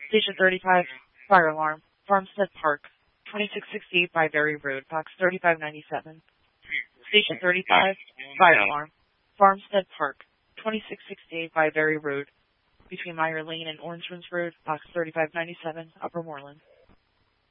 Station 35, fire alarm. Farmstead Park, 2668 Byberry Road, box 3597. Station 35, fire alarm. Farmstead Park, 2668 Byberry Road, between Meyer Lane and Orange Rooms Road, box 3597, Upper Moreland.